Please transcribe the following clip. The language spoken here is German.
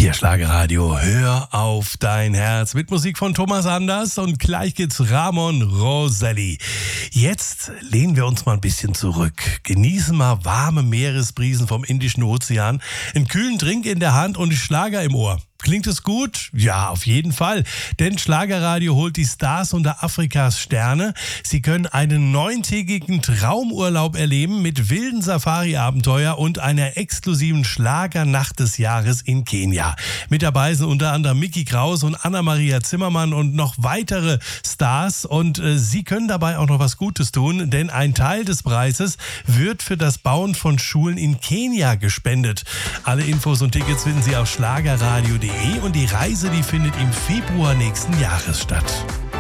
Hier Schlagerradio, hör auf dein Herz mit Musik von Thomas Anders und gleich geht's Ramon Roselli. Jetzt lehnen wir uns mal ein bisschen zurück, genießen mal warme Meeresbrisen vom Indischen Ozean, einen kühlen Drink in der Hand und Schlager im Ohr. Klingt es gut? Ja, auf jeden Fall. Denn Schlagerradio holt die Stars unter Afrikas Sterne. Sie können einen 9-tägigen Traumurlaub erleben mit wilden Safari-Abenteuer und einer exklusiven Schlagernacht des Jahres in Kenia. Mit dabei sind unter anderem Micky Kraus und Anna-Maria Zimmermann und noch weitere Stars. Und sie können dabei auch noch was Gutes tun, denn ein Teil des Preises wird für das Bauen von Schulen in Kenia gespendet. Alle Infos und Tickets finden Sie auf schlagerradio.de und die Reise, die findet im Februar nächsten Jahres statt.